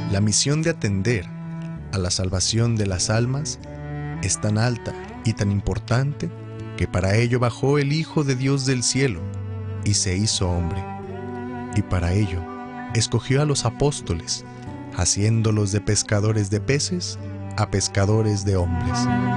La misión de atender a la salvación de las almas es tan alta y tan importante que para ello bajó el Hijo de Dios del cielo y se hizo hombre. Y para ello escogió a los apóstoles, haciéndolos de pescadores de peces a pescadores de hombres.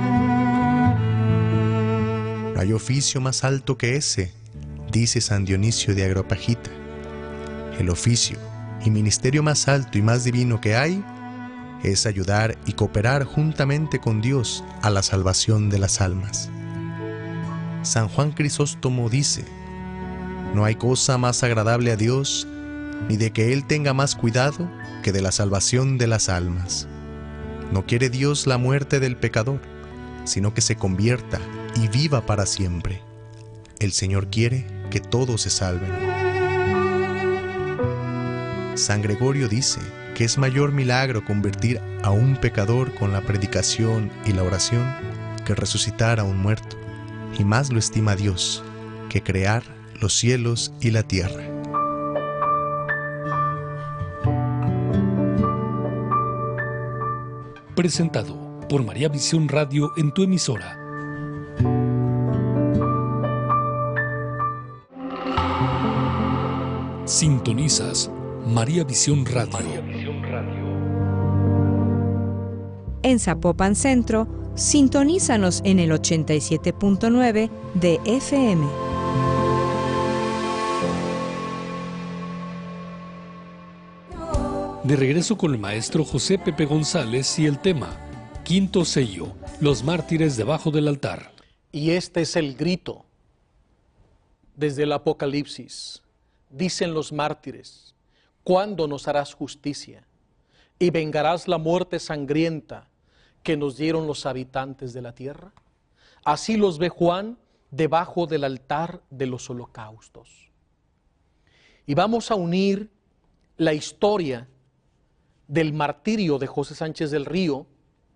No hay oficio más alto que ese, dice San Dionisio de Areópagita. El oficio y ministerio más alto y más divino que hay es ayudar y cooperar juntamente con Dios a la salvación de las almas. San Juan Crisóstomo dice: no hay cosa más agradable a Dios, ni de que Él tenga más cuidado que de la salvación de las almas. No quiere Dios la muerte del pecador, sino que se convierta y viva para siempre. El Señor quiere que todos se salven. San Gregorio dice que es mayor milagro convertir a un pecador con la predicación y la oración que resucitar a un muerto, y más lo estima Dios que crear los cielos y la tierra. Presentado por María Visión Radio en tu emisora. Sintonizas María Visión Radio. En Zapopan Centro, sintonízanos en el 87.9 de FM. De regreso con el maestro José Pepe González y el tema Quinto sello, los mártires debajo del altar. Y este es el grito desde el Apocalipsis. Dicen los mártires: ¿cuándo nos harás justicia? ¿Y vengarás la muerte sangrienta que nos dieron los habitantes de la tierra? Así los ve Juan debajo del altar de los holocaustos. Y vamos a unir la historia del martirio de José Sánchez del Río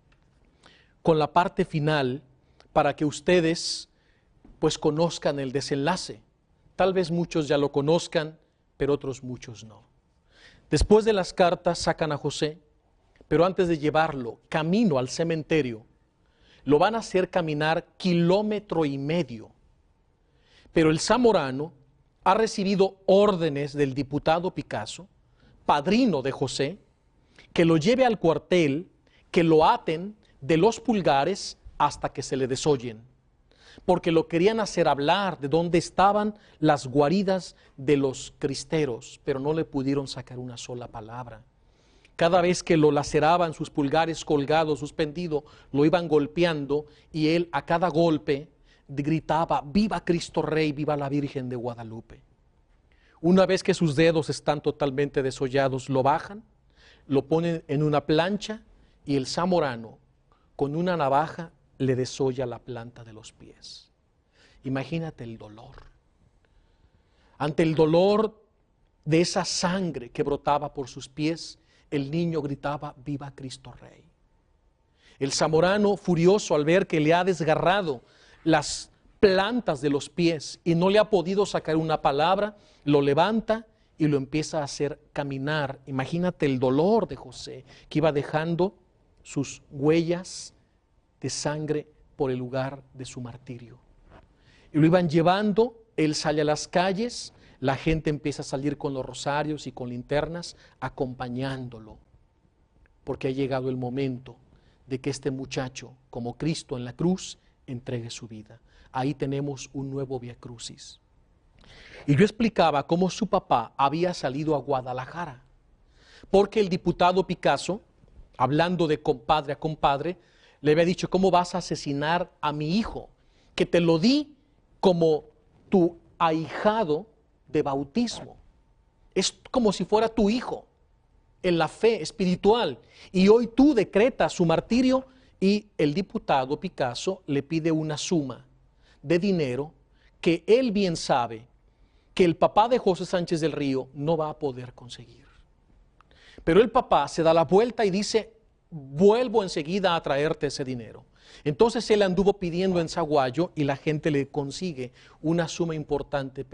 con la parte final para que ustedes pues conozcan el desenlace. Tal vez muchos ya lo conozcan, pero otros muchos no. Después de las cartas sacan a José, pero antes de llevarlo camino al cementerio, lo van a hacer caminar 1,5 kilómetros. Pero el zamorano ha recibido órdenes del diputado Picasso, padrino de José, que lo lleve al cuartel, que lo aten de los pulgares hasta que se le desollen, porque lo querían hacer hablar de dónde estaban las guaridas de los cristeros, pero no le pudieron sacar una sola palabra. Cada vez que lo laceraban, sus pulgares colgados, suspendido, lo iban golpeando, y él a cada golpe gritaba: ¡viva Cristo Rey, viva la Virgen de Guadalupe! Una vez que sus dedos están totalmente desollados, lo bajan, lo ponen en una plancha, y el zamorano con una navaja le desolla la planta de los pies. Imagínate el dolor. Ante el dolor de esa sangre que brotaba por sus pies, el niño gritaba: ¡viva Cristo Rey! El zamorano, furioso al ver que le ha desgarrado las plantas de los pies y no le ha podido sacar una palabra, lo levanta y lo empieza a hacer caminar. Imagínate el dolor de José, que iba dejando sus huellas de sangre por el lugar de su martirio. Y lo iban llevando, él sale a las calles, la gente empieza a salir con los rosarios y con linternas acompañándolo, porque ha llegado el momento de que este muchacho, como Cristo en la cruz, entregue su vida. Ahí tenemos un nuevo Vía Crucis. Y yo explicaba cómo su papá había salido a Guadalajara, porque el diputado Picasso, hablando de compadre a compadre, le había dicho: ¿cómo vas a asesinar a mi hijo? Que te lo di como tu ahijado de bautismo. Es como si fuera tu hijo en la fe espiritual. Y hoy tú decretas su martirio. Y el diputado Picasso le pide una suma de dinero que él bien sabe que el papá de José Sánchez del Río no va a poder conseguir. Pero el papá se da la vuelta y dice: vuelvo enseguida a traerte ese dinero. Entonces él anduvo pidiendo en Zaguayo y la gente le consigue una suma importante.